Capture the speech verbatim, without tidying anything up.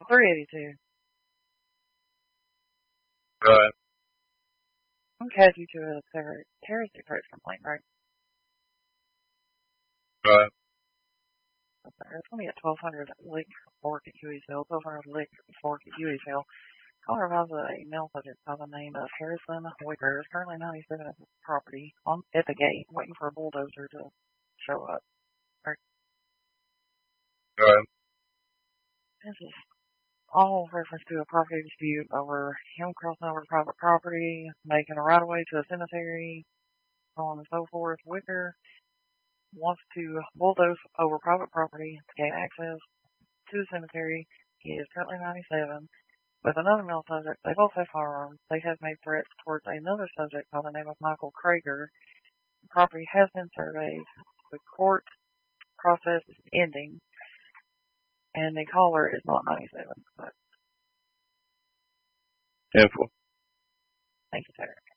three eighty-two. Right. I'm catching you to a ter- terrorist approach complaint, right? Right. It's going to be at twelve hundred Lake Fork at Hueyville, twelve hundred Lake Fork at Hueyville. Caller has a male subject by the name of Harrison Wicker. Is currently ninety-seven at the property on at the gate, waiting for a bulldozer to show up. Right. Right. This is all reference to a property dispute over him crossing over private property, making a right of way to a cemetery, so on and so forth. Wicker wants to bulldoze over private property to gain access to the cemetery. He is currently ninety-seven. With another male subject, they both have firearms. They have made threats towards another subject by the name of Michael Krager. The property has been surveyed. The court process is ending, and the caller is not ninety-seven. But Careful. thank you, sir.